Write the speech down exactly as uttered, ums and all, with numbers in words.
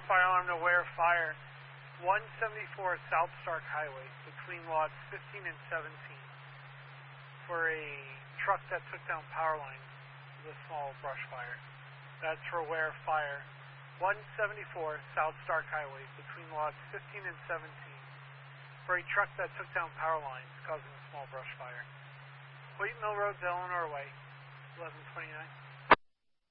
firearm to Ware Fire, one seventy-four South Stark Highway between lots fifteen and seventeen for a truck that took down power lines with a small brush fire. That's for Ware Fire, one seventy-four South Stark Highway between lots fifteen and seventeen for a truck that took down power lines causing a small brush fire. Wheat Mill Road, Delaware Way, eleven twenty-nine.